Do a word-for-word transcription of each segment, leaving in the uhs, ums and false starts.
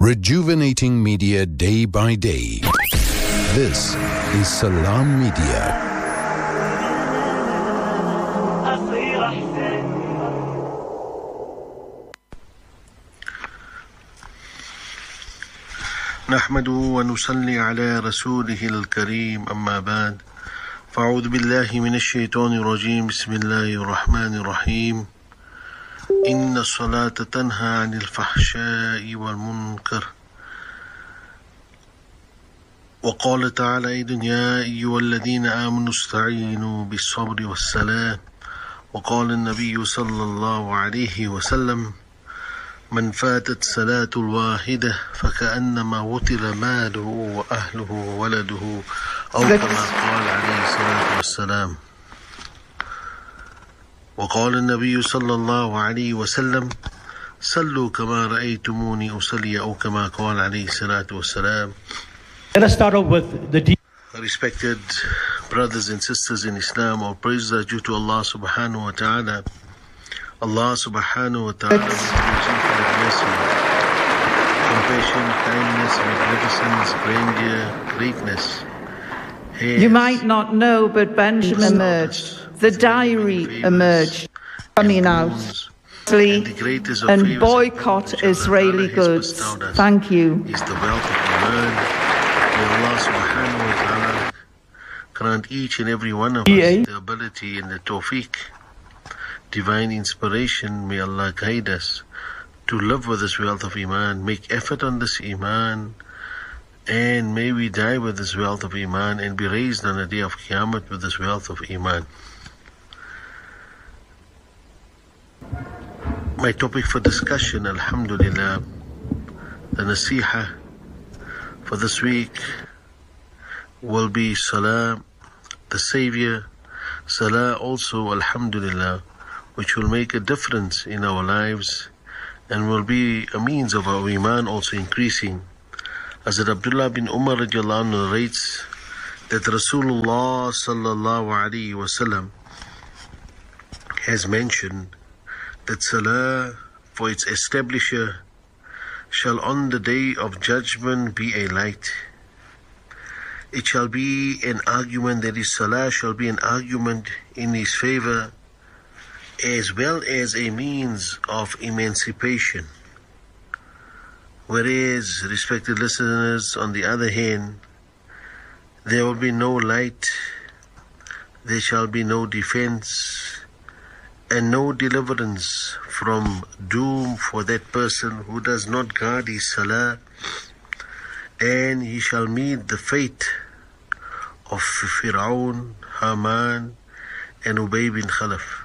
Rejuvenating media day by day. This is Salam Media. نحمده ونصلي على رسوله الكريم أما بعد فأعوذ بالله من الشيطان الرجيم بسم الله الرحمن الرحيم إن الصلاة تنهى عن الفحشاء والمنكر وقال تعالى أيضا يا أيها الذين آمنوا استعينوا بالصبر والصلاة وقال النبي صلى الله عليه وسلم من فاتت صلاة الواحدة فكأنما وتر ماله وأهله وولده أو كما قال عليه الصلاة والسلام وقال النبي صلى الله عليه وسلم صلوا كما رأيتموني أصلي أو كما قال عليه الصلاة والسلام. Let us start off with the deep. Respected brothers and sisters in Islam, all praises are due to Allah subhanahu wa ta'ala. Allah subhanahu wa ta'ala is infinite mercy, compassion, kindness, magnificence, grandeur, greatness. You might not know, but Benjamin emerged. The diary emerged, coming out, and, and boycott Israeli goods. Thank you. Is the wealth of Iman. May Allah subhanahu wa ta'ala grant each and every one of us the ability and the tawfiq, divine inspiration. May Allah guide us to live with this wealth of Iman, make effort on this Iman, and may we die with this wealth of Iman and be raised on the day of Qiyamah with this wealth of Iman. My topic for discussion, alhamdulillah, the nasiha for this week will be Salah, the Savior, Salah also, alhamdulillah, which will make a difference in our lives and will be a means of our Iman also increasing. As Abdullah bin Umar radiallahu anhu narrates that Rasulullah sallallahu alayhi wa sallam has mentioned that Salah for its establisher shall on the day of judgment be a light. It shall be an argument, that is, Salah shall be an argument in his favor as well as a means of emancipation. Whereas, respected listeners, on the other hand, there will be no light, there shall be no defense, and no deliverance from doom for that person who does not guard his Salah, and he shall meet the fate of Fir'aun, Haman, and Ubay bin Khalaf.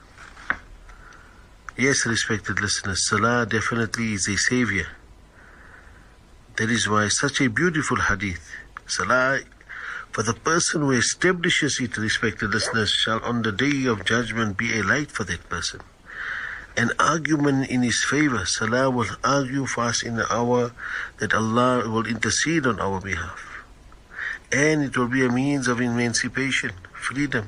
Yes, respected listeners, Salah definitely is a savior. That is why such a beautiful hadith. Salah, for the person who establishes it, respected listeners, shall on the day of judgment be a light for that person. An argument in his favor. Salah will argue for us in the hour that Allah will intercede on our behalf. And it will be a means of emancipation, freedom.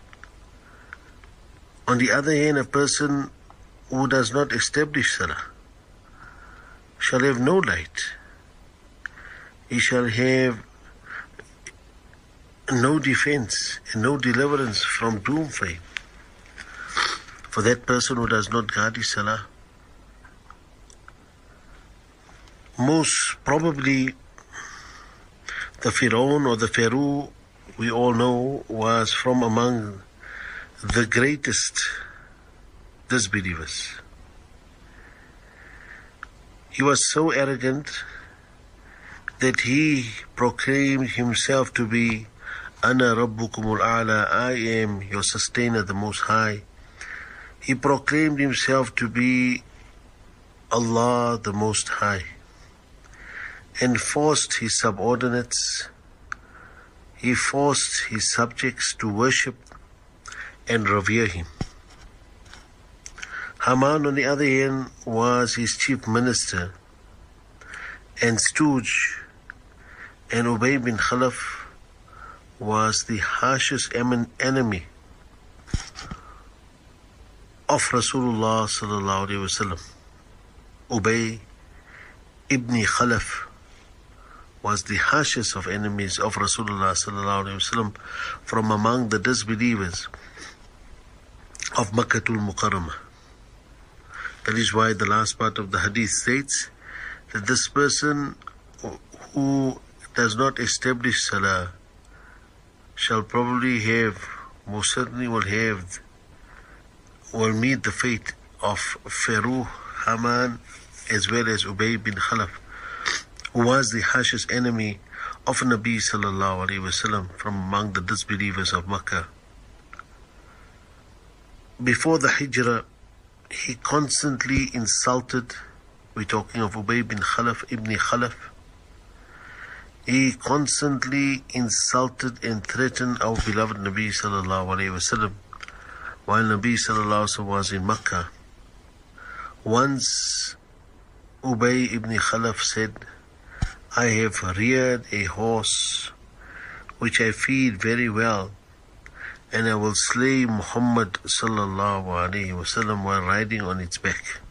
On the other hand, a person who does not establish Salah shall have no light. He shall have no defense and no deliverance from doom for him. For that person who does not guard his Salah. Most probably the Fir'aun or the Pharaoh, we all know, was from among the greatest disbelievers. He was so arrogant that he proclaimed himself to be Ana Rabbukumul A'la, I am your sustainer, the Most High. He proclaimed himself to be Allah, the Most High, and forced his subordinates, he forced his subjects to worship and revere him. Haman, on the other hand, was his chief minister and stooge, and Ubay bin Khalaf was the harshest enemy of Rasulullah sallallahu alaihi wasallam. Ubay ibn Khalaf was the harshest of enemies of Rasulullah sallallahu alaihi wasallam from among the disbelievers of Makkatul Mukarramah. That is why the last part of the hadith states that this person who does not establish salah shall probably have, most certainly will have, will meet the fate of Feruh, Haman, as well as Ubay bin Khalaf, who was the harshest enemy of Nabi sallallahu alaihi wasallam from among the disbelievers of Makkah. Before the Hijrah, he constantly insulted, we're talking of Ubay bin Khalaf, Ibn Khalaf, he constantly insulted and threatened our beloved Nabi sallallahu alaihi wasallam while Nabi sallallahu alaihi wasallam was in Makkah. Once Ubay ibn Khalaf said, I have reared a horse which I feed very well, and I will slay Muhammad sallallahu alaihi wasallam while riding on its back.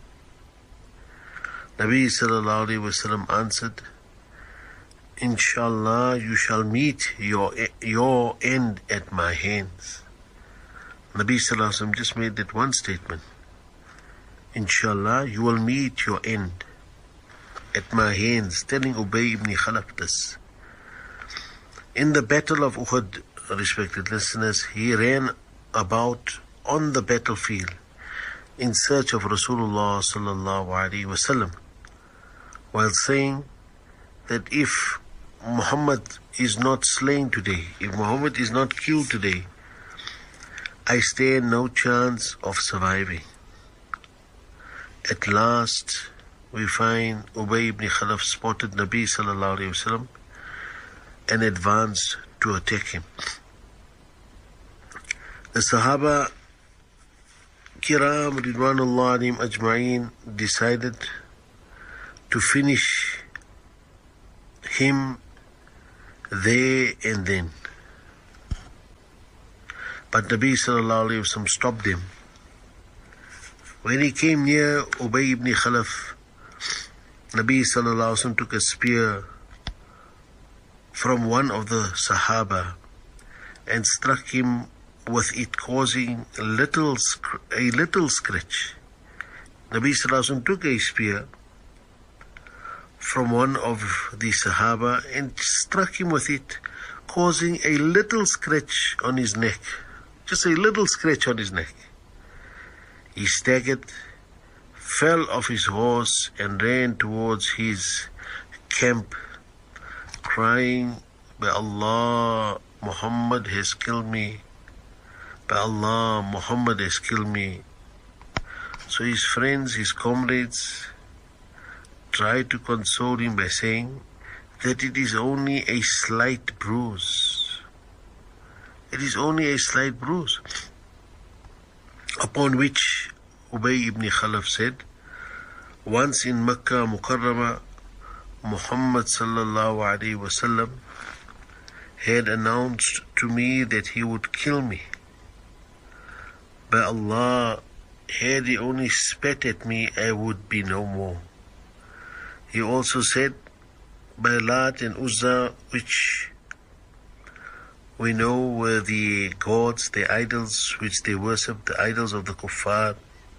Nabi sallallahu alaihi wasallam answered, Inshallah, you shall meet your your end at my hands. Nabi sallallahu alaihi wasallam just made that one statement. Inshallah, you will meet your end at my hands, telling Ubay ibn Khalaf this. In the battle of Uhud, respected listeners, he ran about on the battlefield in search of Rasulullah sallallahu alaihi wasallam, while saying that if Muhammad is not slain today, if Muhammad is not killed today, I stand no chance of surviving. At last, we find Ubay ibn Khalaf spotted Nabi sallallahu alaihi wasallam and advanced to attack him. The Sahaba Kiram Ridwanullah alayhim ajma'in decided to finish him there and then. But Nabi sallallahu alaihi wasallam stopped them. When he came near Ubay ibn Khalaf, Nabi sallallahu alaihi wasallam took a spear from one of the Sahaba and struck him with it, causing a little a little scratch. Nabi sallallahu alaihi wasallam took a spear from one of the Sahaba and struck him with it, causing a little scratch on his neck. Just a little scratch on his neck. He staggered, fell off his horse and ran towards his camp, crying, By Allah, Muhammad has killed me. By Allah, Muhammad has killed me. So his friends, his comrades, tried to console him by saying that it is only a slight bruise. It is only a slight bruise. Upon which Ubay ibn Khalaf said, once in Makkah Mukarramah, Muhammad sallallahu alaihi wasallam had announced to me that he would kill me. By Allah, had he only spat at me, I would be no more. He also said, by Lat and Uzza, which we know were the gods, the idols which they worshipped, the idols of the kuffar,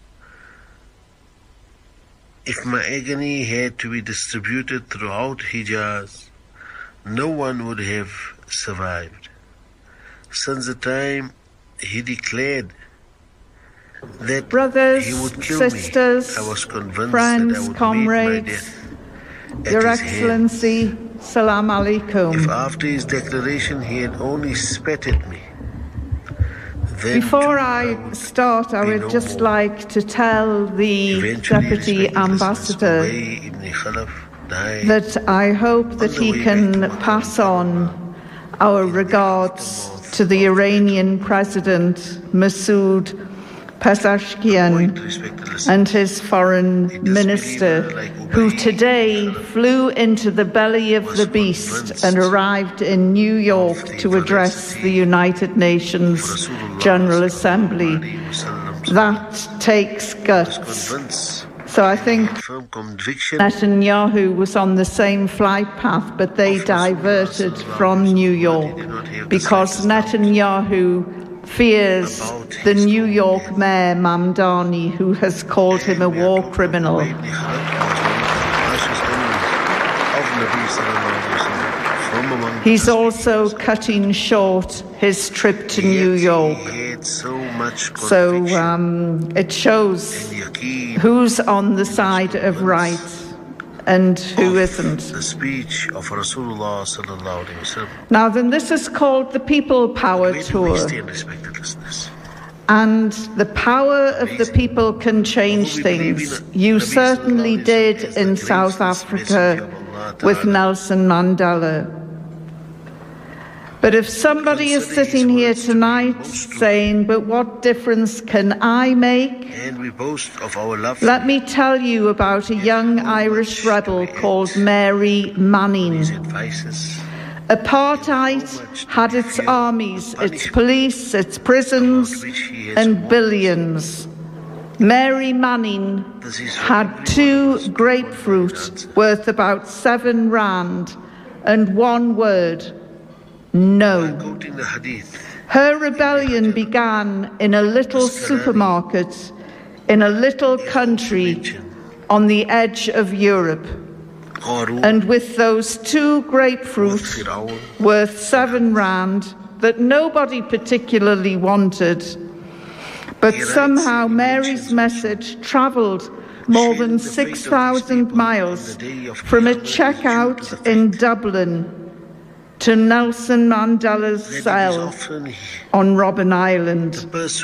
if my agony had to be distributed throughout Hijaz, no one would have survived. Since the time he declared that Brothers, he would kill sisters, me, I was convinced friends, that I would comrades, meet my death at Your his Excellency, hands. Salam Alaikum. If after his declaration he had only spat at me, then Before too, I would start, I be would no just more. like to tell the Eventually, Deputy respected Ambassador listeners, Ubay ibn Khalaf died that I hope that the he way can back to Makkah. pass on our regards to the Iranian President Masoud Pezeshkian Point, respected listeners. and his foreign disbeliever minister, like Ubay who ibn today Khalaf flew into the belly of was the beast convinced and arrived in New York of the to address veracity the United Nations Rasulullah General sallallahu Assembly. alaihi wasallam's That takes was guts. convinced So So I think Netanyahu was on the same flight path, but they diverted from New York because Netanyahu fears the New York mayor, Mamdani, who has called him a war criminal. He's also cutting short his trip to New York. So um, it shows who's on the side of right and who isn't. The speech of Rasulullah sallallahu alaihi wasallam. Now then, this is called the People Power Tour. And the power of the people can change things. You certainly did in South Africa with Nelson Mandela. But if somebody is sitting here tonight saying, but what difference can I make? Let me tell you about a young Irish rebel called Mary Manning. Apartheid had its armies, its police, its prisons, and billions. Mary Manning had two grapefruit worth about seven rand and one word: no. Her rebellion began in a little supermarket in a little country on the edge of Europe. And with those two grapefruit worth seven rand that nobody particularly wanted, but somehow Mary's message travelled more than six thousand miles from a checkout in Dublin to Nelson Mandela's cell on Robben Island.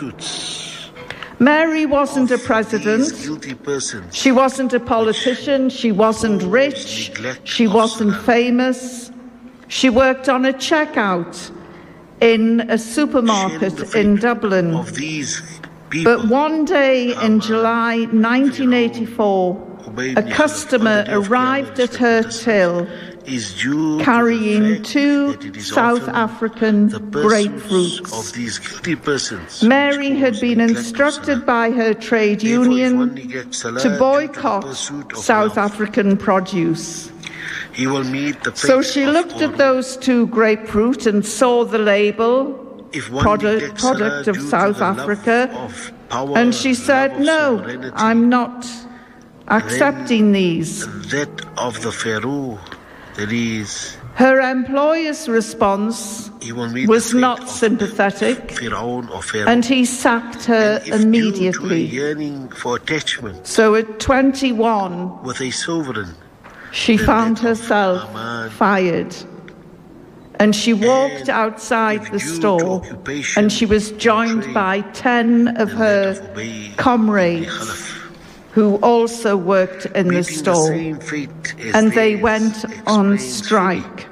Mary wasn't a president, she wasn't a politician, she wasn't rich, she wasn't famous. She worked on a checkout in a supermarket in Dublin. But one day in July nineteen eighty-four, a customer arrived at her till carrying two South African grapefruits. Mary had been instructed by her trade union to boycott South African produce. So she looked at those two grapefruit and saw the label, product, product of South Africa, and she said, no, I'm not accepting these. That of the Pharaoh. Her employer's response was not sympathetic, and he sacked her immediately. So at twenty-one, she found herself fired. And she walked outside the store, and she was joined by ten of her comrades who also worked in the store, and they went on strike.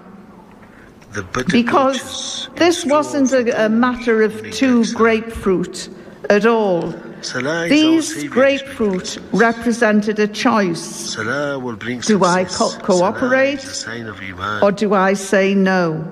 Because this wasn't a, a matter of two grapefruit at all. These grapefruit represented a choice. Do I co cooperate, or do I say no?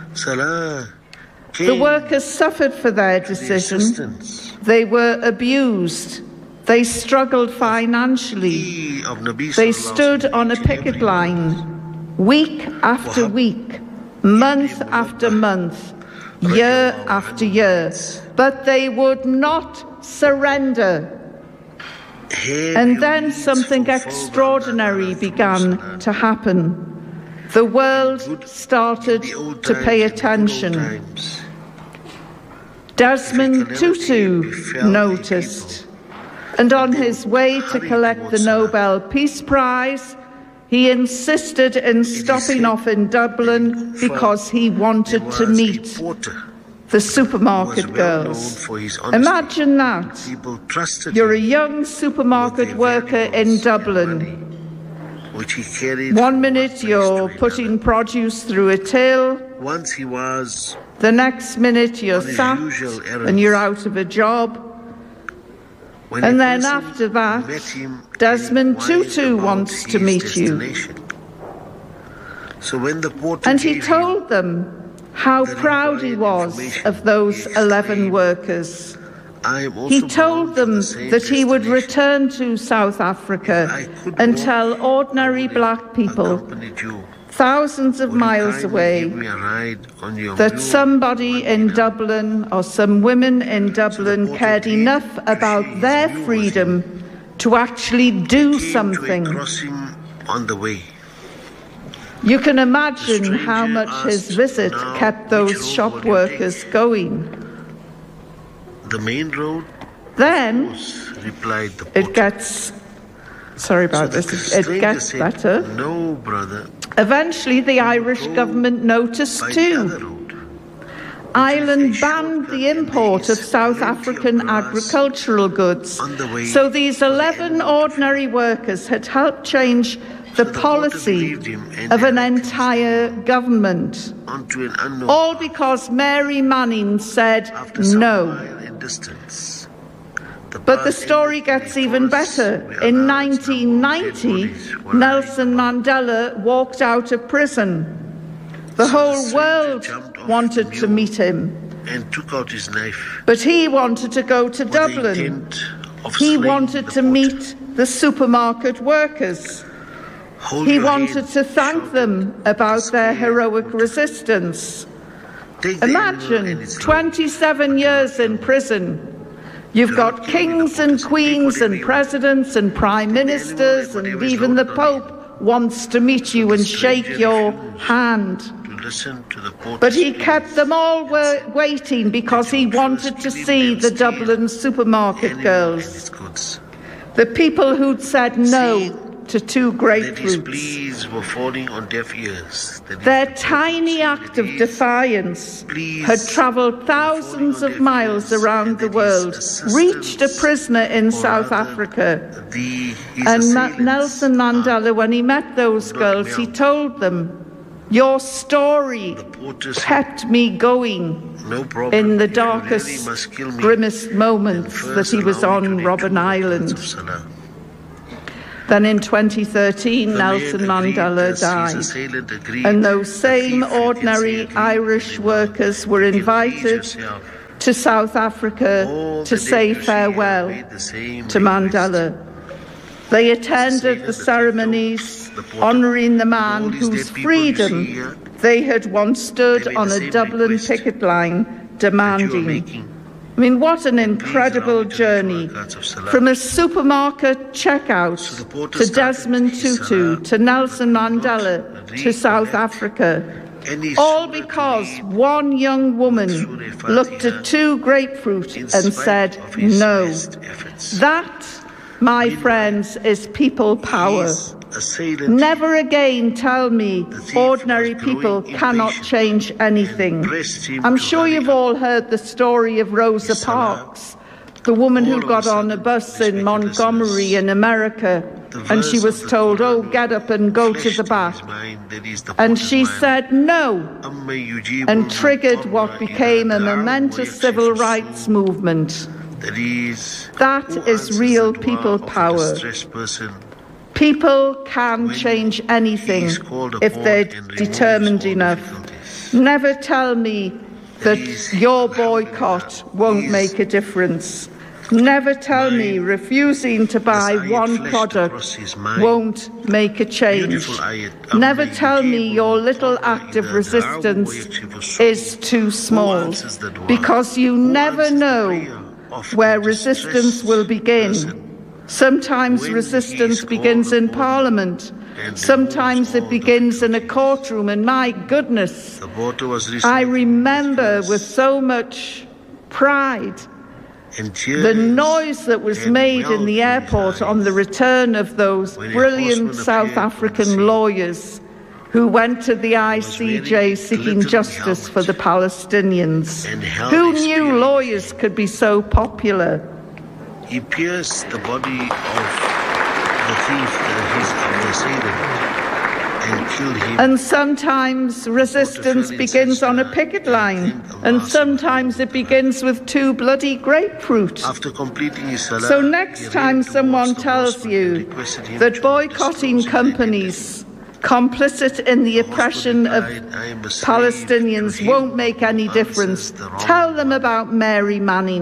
The workers suffered for their decision. They were abused. They struggled financially. They stood on a picket line, week after week, month after month, year after year, but they would not surrender. And then something extraordinary began to happen. The world started to pay attention. Desmond Tutu noticed. And on his way to collect the Nobel Peace Prize, he insisted in stopping off in Dublin because he wanted to meet the supermarket girls. Imagine that. You're a young supermarket worker in Dublin. One minute you're putting produce through a till. The next minute you're sacked and you're out of a job. And then after that, Desmond Tutu wants to meet you. And he told them how proud he was of those eleven workers. He told them that he would return to South Africa and tell ordinary black people thousands of miles away that somebody in Dublin or some women in Dublin cared enough about their freedom to actually do something. You can imagine how much his visit kept those shop workers going. The main road Then was, replied the porter. It gets, sorry about so this, it gets said, better. No, brother. Eventually the Irish government noticed too. Ireland banned the import of South African agricultural goods. So these eleven ordinary workers had helped change the policy of an entire government. All because Mary Manning said no. But the story gets even better. In nineteen ninety, Nelson Mandela walked out of prison. The whole world wanted to meet him. And took out his knife. But he wanted to go to Dublin. He wanted to meet the supermarket workers. He wanted to thank them about their heroic resistance. Imagine, twenty-seven years in prison. You've got kings and queens and presidents and prime ministers, and even the Pope wants to meet you and shake your hand. But he kept them all waiting because he wanted to see the Dublin supermarket girls. The people who'd said no to two grapefruits. Were falling on deaf ears. Their tiny act of defiance had travelled thousands of miles around the world, reached a prisoner in South Africa. And Nelson Mandela, when he met those girls, he told them, "Your story kept me going in the darkest, grimmest moments that he was on Robben Island." Then in twenty thirteen, Nelson Mandela died, and those same ordinary Irish workers were invited to South Africa to say farewell to Mandela. They attended the ceremonies honouring the man whose freedom they had once stood on a Dublin picket line demanding. I mean, what an incredible journey. From a supermarket checkout to Desmond Tutu, to Nelson Mandela, to South Africa. All because one young woman looked at two grapefruit and said no. That, my friends, is people power. Never again tell me ordinary people cannot change anything. I'm sure you've all heard the story of Rosa Parks, the woman who got on a bus in Montgomery in America, and she was told, "Oh, get up and go to the bath." And she said no, and triggered what became a momentous civil rights movement. That is real people power. People can change anything if they're determined enough. Never tell me that your boycott won't make a difference. Never tell me refusing to buy one product won't make a change. Never tell me your little act of resistance is too small, because you never know where resistance will begin. Sometimes resistance begins in Parliament. Sometimes it begins in a courtroom. And my goodness, I remember with so much pride the noise that was made in the airport on the return of those brilliant South African lawyers who went to the I C J seeking justice for the Palestinians. Who knew lawyers could be so popular? He pierced the body of the thief, his assailant, and killed him. And sometimes resistance begins on a picket line, and sometimes it begins with two bloody grapefruit. After completing his salah, so next time someone tells you that boycotting companies complicit in the oppression of Palestinians won't make any difference, tell them about Mary Manning.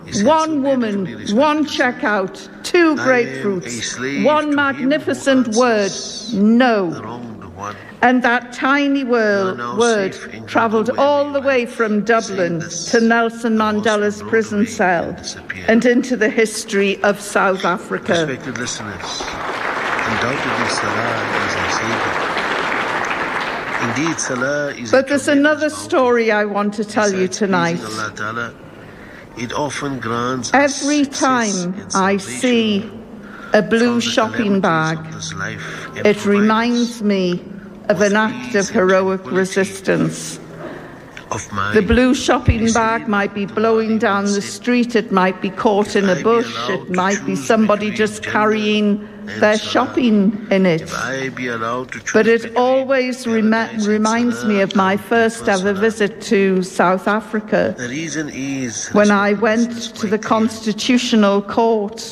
one woman, one checkout, two grapefruits, one magnificent word, no. And that tiny word, word travelled all the way from Dublin to Nelson Mandela's prison cell and into the history of South Africa. Respected listeners, undoubtedly Salah is our Savior. Indeed, Salah is But there's another story I want to tell you tonight. It often grants Every time I see a blue shopping bag, it reminds me of an act of heroic resistance. The blue shopping bag might be blowing down the street, it might be caught in a bush, it might be somebody just carrying their shopping in it. But it always rem- reminds me of my first ever visit to South Africa, when I went to the Constitutional Court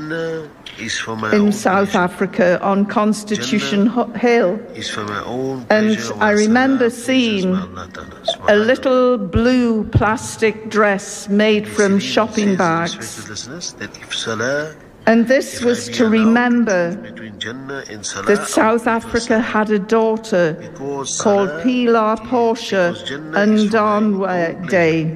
in South Africa on Constitution Hill, and I remember seeing a little blue plastic dress made from shopping bags, and this was to remember that South Africa had a daughter called Pilar Portia Ndandwe.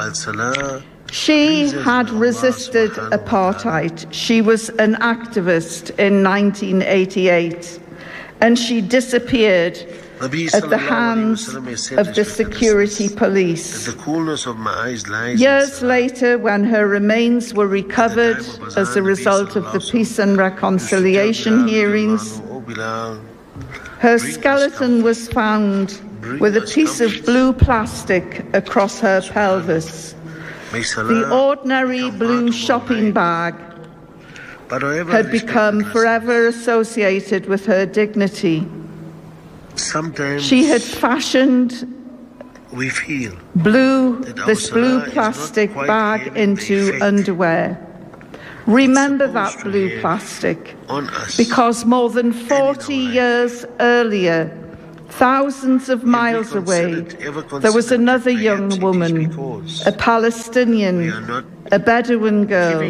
She had resisted apartheid. She was an activist in nineteen eighty-eight, and she disappeared at the hands of the security police. Years later, when her remains were recovered as a result of the peace and reconciliation hearings, her skeleton was found with a piece of blue plastic across her pelvis. The ordinary blue shopping bag had become forever associated with her dignity. She had fashioned we feel blue, this blue plastic bag into underwear. Remember that blue plastic, because more than forty years earlier, thousands of miles away, there was another young woman, a Palestinian, a Bedouin girl.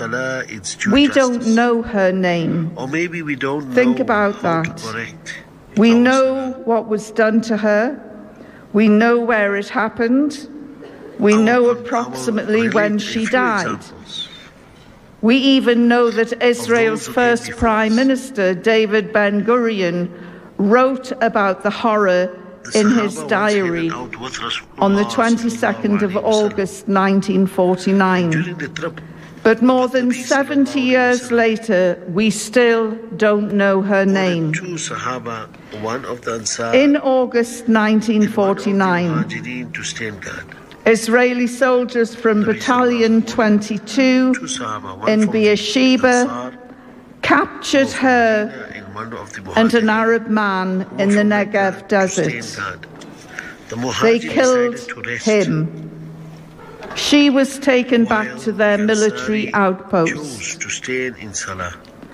We don't know her name. Or maybe we don't Think know about how that. to correct We our know Salah. what was done to her. We know where it happened. We Our- know our approximately relate when a she few died. examples. We even know that Israel's who came first before Prime us. Minister, David Ben-Gurion, wrote about the horror The in Sahaba his once diary headed out with Rasulullah on the twenty-second of sallallahu alaihi wasallam. August nineteen forty-nine. During the trip, But more than Nabi seventy sallallahu alaihi years wasallam later, we still don't know her ordered name. two Sahaba, one of the Ansar In August nineteen and one of the forty-nine, Muhajirin, to stand guard. Israeli soldiers from Battalion twenty-two Two Sahaba, one in from the Beersheba Ansar, captured one from her Medina, and one of the and an Muhajirin, Arab man who in the from Mecca Negev to desert. stand guard. The They Muhajirin killed decided to rest, him. She was taken back while to their the military Ansari outpost. chose to stand in Salah.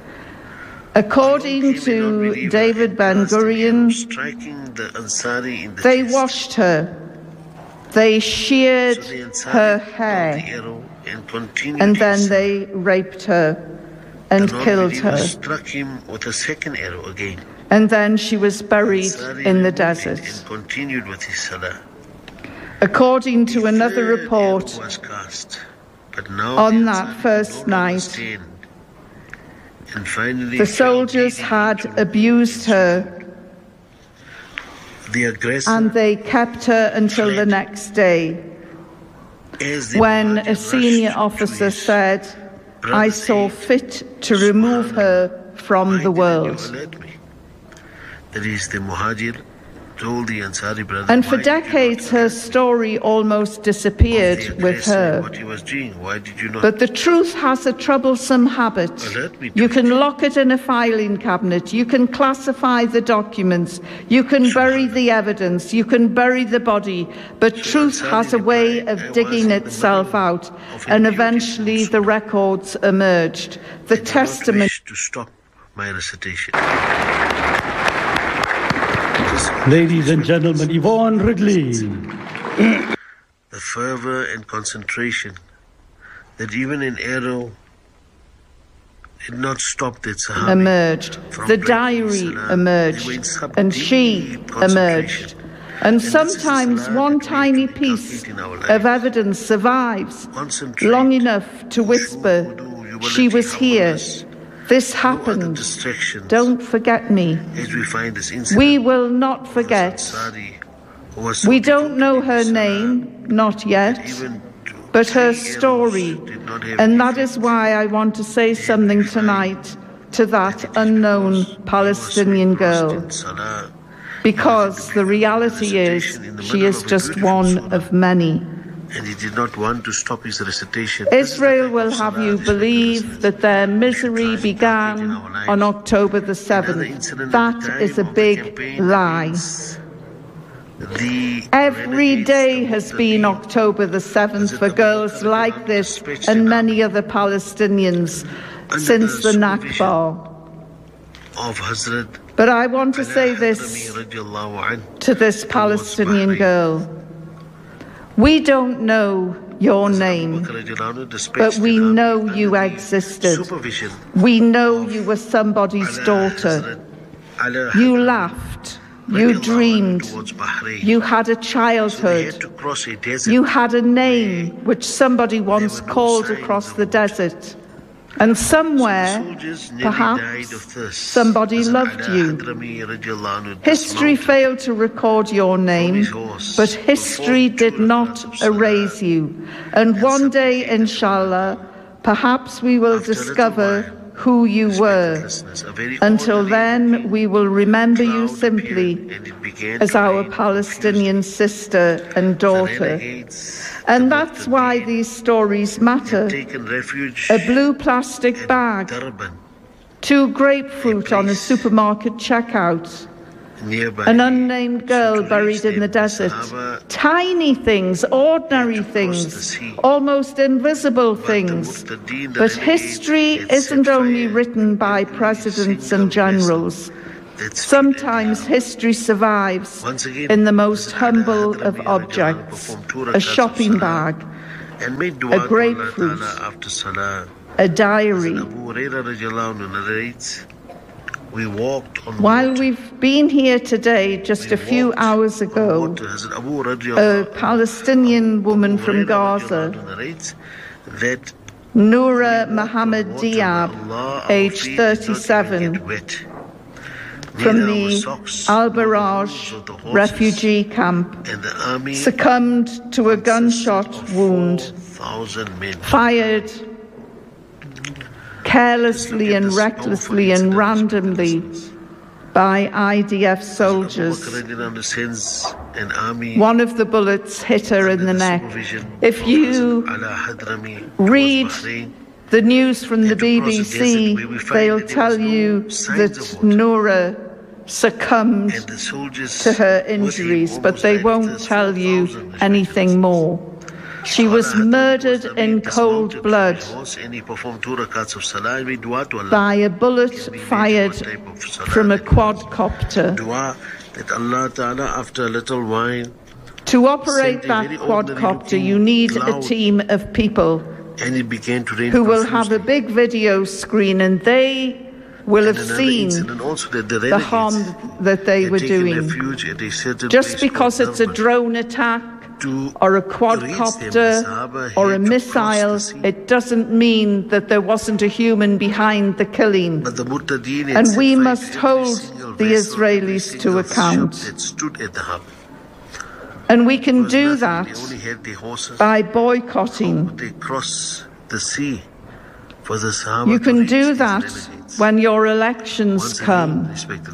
According to David Ben-Gurion, striking the Ansari in the they chest. washed her. They sheared So the Ansari her pulled hair, the arrow and continued and his then salah. they raped her and The killed non-believer her. struck him with a second arrow again. And then she was buried Ansari in the removed it desert. and continued with his salah. According to another Third report, arrow was cast, but now on the that Ansari first could no longer night, stand. And finally the fell soldiers bleeding had into abused her, the aggressor. and they kept her until the next day, As the when Muhajir a senior rushed to officer his said, brother "I saw said, fit to remove her from "Why the didn't you world." alert me?" That is, the Muhajir told the Ansari brother. And for "Why did you not decades, her alert me story almost of disappeared the with aggressor, her. What he was doing? Why did you not?" But the truth has a troublesome habit. Alert me to You it. can lock it in a filing cabinet, you can classify the documents, you can bury the evidence, you can bury the body, but truth has a way of digging itself out, and eventually the records emerged. The I do not testimony. wish to stop my recitation. Ladies and gentlemen, Yvonne Ridley. The fervor and concentration that even an arrow did not stop that Sahabi emerged. The diary emerged, and she emerged. And sometimes one tiny piece of evidence survives long enough to whisper, she was here, this happened, don't forget me. We will not forget. We don't know her name, not yet, but her story, and that is why I want to say something tonight to that unknown Palestinian girl. Because the reality is, she is just one of many. And he did not want to stop his recitation. Israel will have you believe that their misery began on October the seventh. That is a big lie. Every day has been October the seventh for girls like this and many other Palestinians since the Nakba. But I want to say this to this Palestinian girl. We don't know your name, but we know you existed. We know you were somebody's daughter. You laughed. You dreamed. You had a childhood. You had a name which somebody once called across the desert. And somewhere, perhaps, somebody loved you. History failed to record your name, but history did not erase you. And one day, inshallah, perhaps we will discover who you were. Until then, we will remember you simply as our Palestinian sister and daughter. And that's why these stories matter. A blue plastic bag, two grapefruit on a supermarket checkout, an unnamed girl buried in the desert, tiny things, ordinary things, almost invisible things. But history isn't only written by presidents and generals. Sometimes history survives in the most humble of objects, a shopping bag, a grapefruit, a diary. While we've been here today, just a few hours ago, a Palestinian woman from Gaza, Noura Mohammed Diab, aged thirty-seven, from the Al-Baraj refugee camp, succumbed to a gunshot wound fired carelessly and recklessly and randomly by I D F soldiers. One of the bullets hit her in the neck. If you read the news from the B B C, they'll tell you that Noura succumbed to her injuries, but they won't tell you anything more. She was murdered in cold blood by a bullet fired from a quadcopter. To operate that quadcopter, you need a team of people who will have a big video screen, and they will have seen the harm that they were doing. Just because it's a drone attack or a quadcopter or a missile, it doesn't mean that there wasn't a human behind the killing. And we must hold the Israelis to account. And we can do that by boycotting. You can do that when your elections come.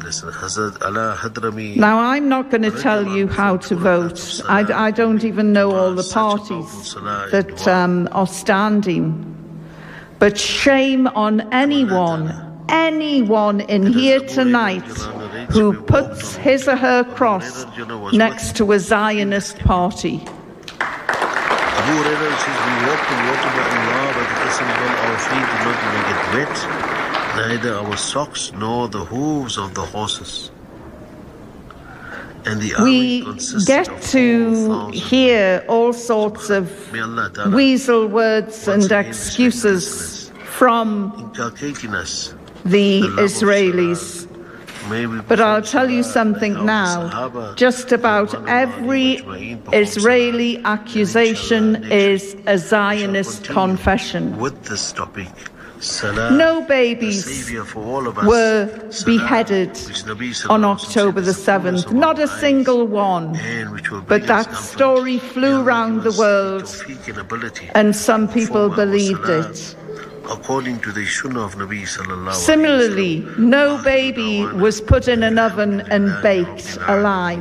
Now, I'm not going to tell you how to vote. I, I don't even know all the parties that um, are standing. But shame on anyone, anyone in here tonight who puts his or her cross next to a Zionist party. Abu Hurairah says, we walked in water by Allah, but the Qasam of Allah, our feet did not even get wet, neither our socks nor the hooves of the horses. And the we get to hear all sorts of weasel words and excuses from the Israelis. But I'll tell you something now. Just about every Israeli accusation is a Zionist confession. With this topic, no babies were beheaded on October the seventh, not a single one. But that story flew round the world, and some people believed it. According to the Sunnah of Nabi sallallahu. Similarly, no baby was put in an oven and baked alive.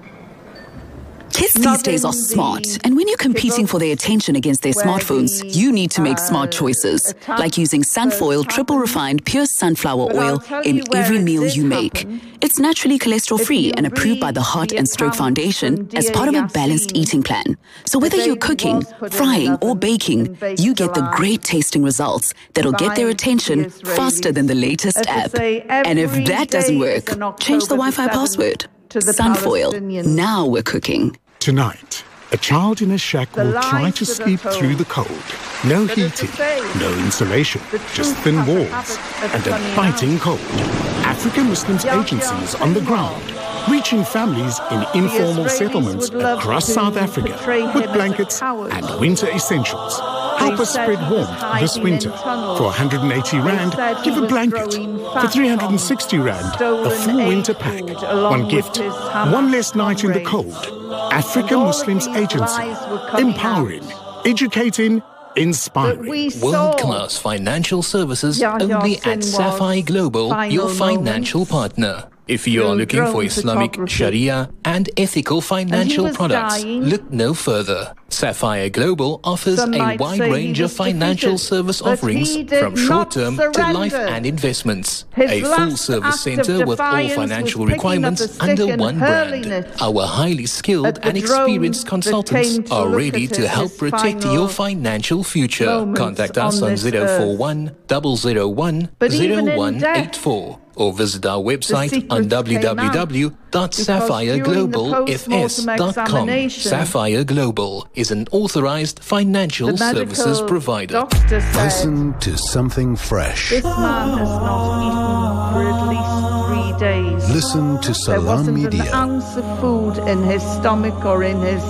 Kids these days are smart, and when you're competing for their attention against their smartphones, you need to make smart choices, like using Sunfoil triple refined pure sunflower oil in every meal you make. It's naturally cholesterol-free and approved by the Heart and Stroke Foundation as part of a balanced eating plan. So whether you're cooking, frying, or baking, you get the great tasting results that'll get their attention faster than the latest app. And if that doesn't work, change the Wi-Fi password. Sunfoil. Now we're cooking. Tonight, a child in a shack will try to sleep through the cold. No heating, no insulation, just thin walls, and a biting cold. African Muslims Agency is on the ground, reaching families in informal settlements across South Africa with blankets and winter essentials. Help us spread warmth this winter. For one hundred eighty rand, give a blanket. For three hundred sixty rand, a full winter pack. One gift, one less night in the cold. African Muslims Agency. Empowering, educating, inspiring. World-class financial services only at Sapphire Global, your financial partner. If you are looking for Islamic Sharia and ethical financial products, look no further. Sapphire Global offers a wide range of financial service offerings from short-term to life and investments. A full-service center with all financial requirements under one brand. Our highly skilled and experienced consultants are ready to help protect your financial future. Contact us on zero four one, zero zero one, zero one eight four. Or visit our website on w w w dot sapphire global f s dot com. Sapphire Global is an authorized financial services provider. Listen to something fresh. This man has not eaten for at least three days. Listen to Salam There wasn't Media. an ounce of food in his stomach or in his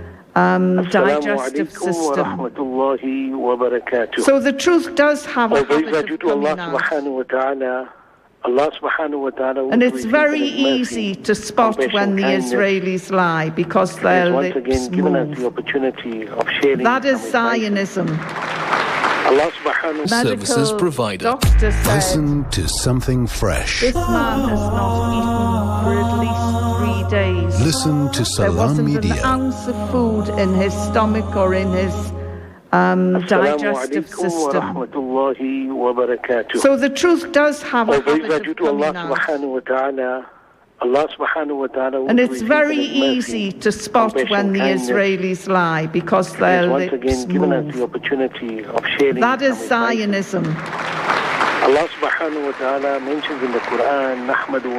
um, digestive system. So the truth does have a habit of coming out. Allah subhanahu wa ta'ala, and it's very easy to spot when the Israelis lie because their lips move. That is Zionism. Allah subhanahu Services provider. Doctor said, Listen to something fresh. this man has not eaten for at least three days. Listen to There Salam wasn't Media. an ounce of food in his stomach or in his um, digestive system. So the truth does have a habit of coming out. And it's very easy to spot when the Israelis lie because their lips move. That is Zionism. Allah subhanahu wa ta'ala mentions in the Quran,